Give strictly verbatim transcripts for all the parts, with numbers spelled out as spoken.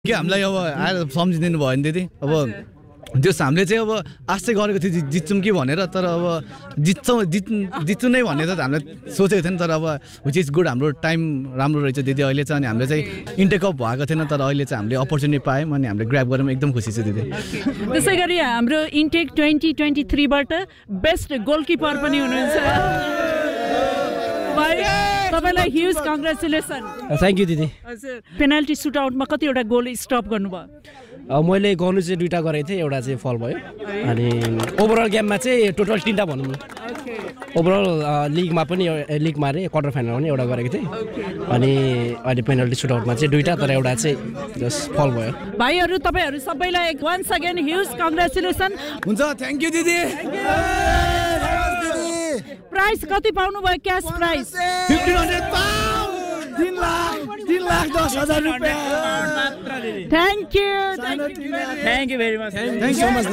के हामीलाई अब आएर सम्झिदिनु भयो नि दिदी अब त्यो हामीले चाहिँ अब आशा गरेको थियो जित्छौँ कि भनेर तर अब जित्छौँ जित् जित्छु नै भनेर त हामीले सोचेको थिएन तर अब विच इज गुड हाम्रो टाइम राम्रो रहेछ दिदी अहिले चाहिँ अनि हामीले चाहिँ इन्टेक अप भएको थिएन तर अहिले चाहिँ हामीले अपर्च्युनिटी पायौँ अनि हामीले ग्र्याब गरेर एकदम खुसी छु दिदी त्यसै गरी हाम्रो intake twenty twenty थ्रीबाट best goalkeeper पनि हुनुहुन्छ तपाईलाई ह्युज कङ्ग्रेचुलेसन थ्याङ्क यू दिदी हजुर पेनाल्टी सुटआउटमा कतिवटा गोल स्टप गर्नुभयो मैले गर्नु चाहिँ दुईवटा गरेको थिएँ एउटा चाहिँ फल भयो अनि ओभरअल गेममा चाहिँ टोटल तिनवटा भनौँ न ओभरअल लिगमा पनि लिगमा अरे क्वार्टर फाइनलमा पनि एउटा गरेको थिएँ अनि अहिले पेनाल्टी सुटआउटमा चाहिँ दुईवटा तर एउटा चाहिँ जस्ट फल भयो भाइहरू तपाईँहरू सबैलाई वन्स अगेन ह्युज कङ्ग्रेचुलेसन हुन्छ थ्याङ्क यू दिदी प्राइस कति पाउनु भयो cash price fifteen hundred pound तीन लाख तीन लाख दस हजार रुपियाँ thank you thank you very much thank you so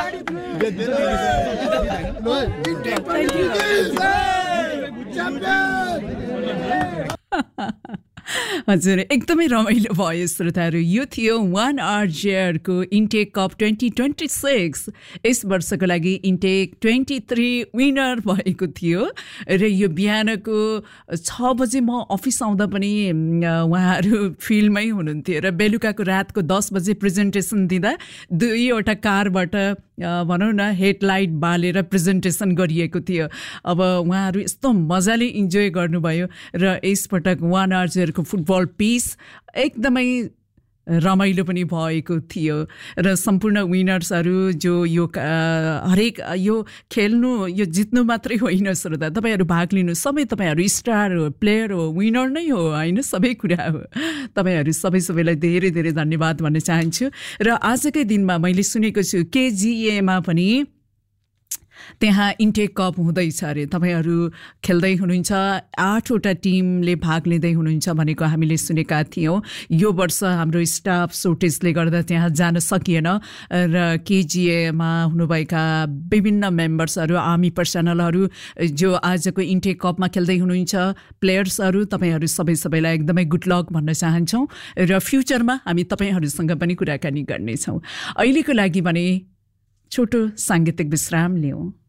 much हजुर एकदमै रमाइलो भयो श्रोताहरू यो थियो one आरजेआरको intake cup twenty twenty six यस वर्षको लागि इन्टेक ट्वेन्टी थ्री विनर भएको थियो र यो बिहानको छ बजे म अफिस आउँदा पनि उहाँहरू फिल्डमै हुनुहुन्थ्यो र बेलुकाको रातको दस बजे प्रेजेन्टेसन दिँदा दुईवटा कारबाट भनौँ न हेडलाइट बालेर प्रेजेन्टेसन गरिएको थियो अब उहाँहरू यस्तो मजाले इन्जोय गर्नुभयो र यसपटक वान आरजेआरको फुटबल पिच एकदमै रमाइलो पनि भएको थियो र सम्पूर्ण विनर्सहरू जो यो हरेक यो खेल्नु यो जित्नु मात्रै होइन श्रोता तपाईँहरू भाग लिनु सबै तपाईँहरू स्टार हो प्लेयर हो विनर नै हो होइन सबै कुरा हो तपाईँहरू सबै सबैलाई धेरै धेरै धन्यवाद भन्न चाहन्छु र आजकै दिनमा मैले सुनेको छु केजिएमा पनि त्यहाँ इन्टेक कप हुँदैछ अरे तपाईँहरू खेल्दै हुनुहुन्छ आठवटा टिमले भाग लिँदै हुनुहुन्छ भनेको हामीले सुनेका थियौँ यो वर्ष हाम्रो स्टाफ सोर्टेजले गर्दा त्यहाँ जान सकिएन र केजिएमा हुनुभएका विभिन्न मेम्बर्सहरू आर्मी पर्सनलहरू जो आजको इन्टेक कपमा खेल्दै हुनुहुन्छ प्लेयर्सहरू तपाईँहरू सबै सबैलाई एकदमै गुड लक भन्न चाहन्छौँ र फ्युचरमा हामी तपाईँहरूसँग पनि कुराकानी गर्नेछौँ अहिलेको लागि भने छोटो साङ्गीतिक विश्राम लियौँ